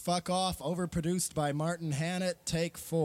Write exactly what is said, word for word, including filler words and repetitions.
Fuck Off, overproduced by Martin Hannett. Take four.